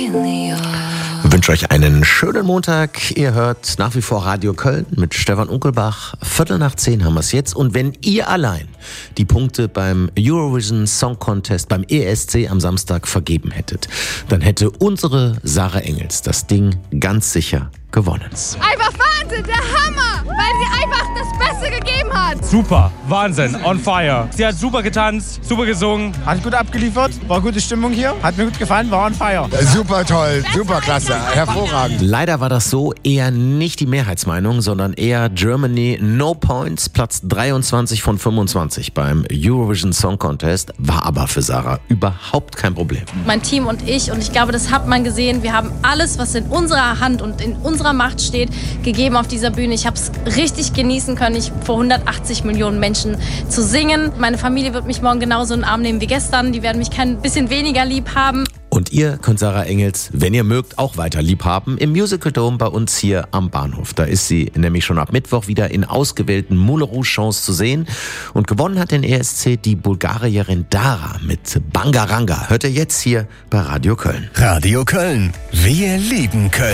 Ich wünsche euch einen schönen Montag. Ihr hört nach wie vor Radio Köln mit Stefan Unkelbach. 9:15 haben wir es jetzt. Und wenn ihr allein die Punkte beim Eurovision Song Contest, beim ESC am Samstag vergeben hättet, dann hätte unsere Sarah Engels das Ding ganz sicher gewonnen. Einfach Wahnsinn, der Hammer, weil sie einfach das Beste gegeben hat. Super, Wahnsinn, on fire. Sie hat super getanzt, super gesungen. Hat gut abgeliefert, war gute Stimmung hier, hat mir gut gefallen, war on fire. Super toll, super klasse, hervorragend. Leider war das so eher nicht die Mehrheitsmeinung, sondern eher Germany No Points, Platz 23 von 25 beim Eurovision Song Contest, war aber für Sarah überhaupt kein Problem. Mein Team und ich glaube, das hat man gesehen, wir haben alles, was in unserer Hand und in unserer Macht steht, gegeben auf dieser Bühne. Ich habe es richtig genießen können, vor 180 Millionen Menschen zu singen. Meine Familie wird mich morgen genauso in den Arm nehmen wie gestern. Die werden mich kein bisschen weniger lieb haben. Und ihr könnt Sarah Engels, wenn ihr mögt, auch weiter lieb haben im Musical Dome bei uns hier am Bahnhof. Da ist sie nämlich schon ab Mittwoch wieder in ausgewählten Moulin Rouge-Shows zu sehen. Und gewonnen hat den ESC die Bulgarierin Dara mit Bangaranga. Hört ihr jetzt hier bei Radio Köln. Radio Köln. Wir lieben Köln.